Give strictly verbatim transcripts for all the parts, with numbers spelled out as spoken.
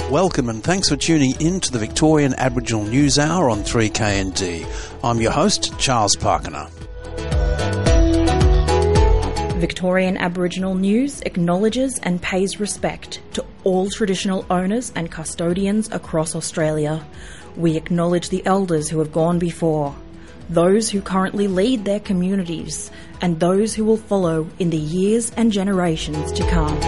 Welcome and thanks for tuning in to the Victorian Aboriginal News Hour on three K N D. I'm your host, Charles Parkiner. Victorian Aboriginal News acknowledges and pays respect to all traditional owners and custodians across Australia. We acknowledge the elders who have gone before, those who currently lead their communities, and those who will follow in the years and generations to come.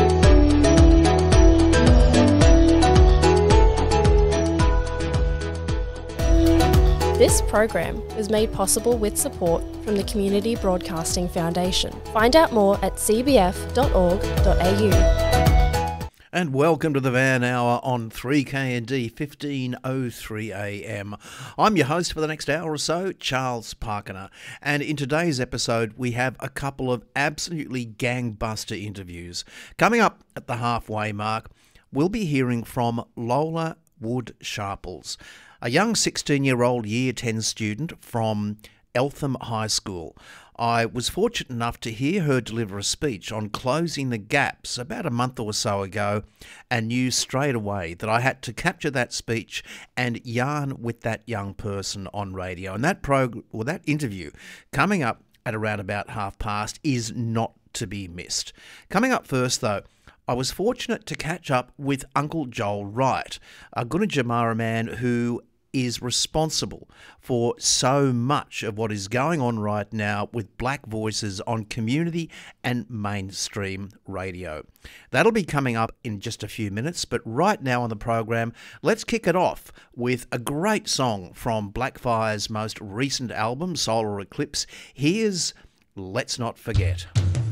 This program was made possible with support from the Community Broadcasting Foundation. Find out more at c b f dot org dot a u. And welcome to the Van Hour on three K N D, fifteen oh three a m. I'm your host for the next hour or so, Charles Parkiner. And in today's episode, we have a couple of absolutely gangbuster interviews. Coming up at the halfway mark, we'll be hearing from Lola Wood Sharples, a young sixteen-year-old Year ten student from Eltham High School. I was fortunate enough to hear her deliver a speech on closing the gaps about a month or so ago and knew straight away that I had to capture that speech and yarn with that young person on radio. And that prog- or that interview coming up at around about half past is not to be missed. Coming up first, though, I was fortunate to catch up with Uncle Joel Wright, a Gunditjmara man who is responsible for so much of what is going on right now with black voices on community and mainstream radio. That'll be coming up in just a few minutes, but right now on the program, let's kick it off with a great song from Blackfire's most recent album, Solar Eclipse. Here's Let's Not Forget.